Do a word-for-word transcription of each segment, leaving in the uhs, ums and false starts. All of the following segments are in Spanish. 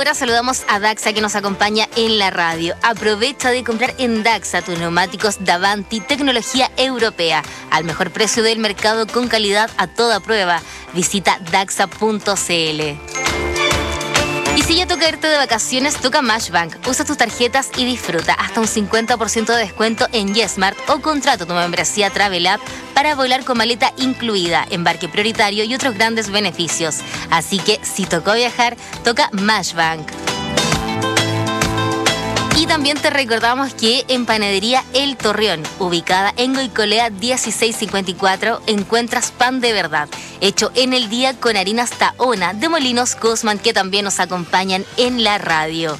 ahora saludamos a Daxa, que nos acompaña en la radio. Aprovecha de comprar en Daxa tus neumáticos Davanti, tecnología europea, al mejor precio del mercado, con calidad a toda prueba. Visita daxa punto c l. Y si ya toca irte de vacaciones, toca Mashbank. Usa tus tarjetas y disfruta hasta un cincuenta por ciento de descuento en YesMart o contrata tu membresía Travel App para volar con maleta incluida, embarque prioritario y otros grandes beneficios. Así que si tocó viajar, toca Mashbank. Y también te recordamos que en Panadería El Torreón, ubicada en Goicolea dieciséis cincuenta y cuatro, encuentras pan de verdad, hecho en el día con harinas Tahona de Molinos Cosman, que también nos acompañan en la radio.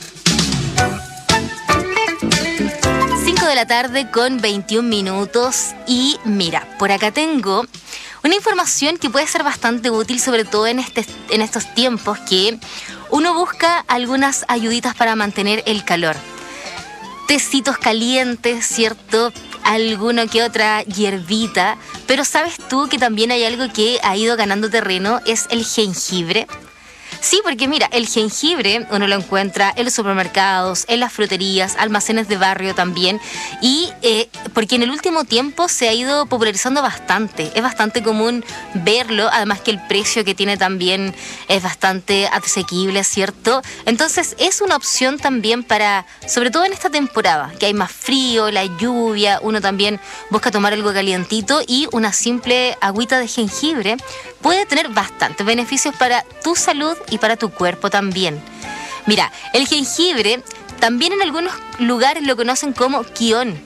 cinco de la tarde con veintiún minutos. Y mira, por acá tengo una información que puede ser bastante útil, sobre todo en, este, en estos tiempos que uno busca algunas ayuditas para mantener el calor. Tecitos calientes, ¿cierto? Alguno que otra hierbita. Pero ¿sabes tú que también hay algo que ha ido ganando terreno? Es el jengibre. Sí, porque mira, el jengibre uno lo encuentra en los supermercados, en las fruterías, almacenes de barrio también. Y eh, porque en el último tiempo se ha ido popularizando bastante. Es bastante común verlo, además que el precio que tiene también es bastante asequible, ¿cierto? Entonces es una opción también para, sobre todo en esta temporada, que hay más frío, la lluvia, uno también busca tomar algo calientito, y una simple agüita de jengibre puede tener bastantes beneficios para tu salud y para tu cuerpo también. Mira, el jengibre también en algunos lugares lo conocen como quión.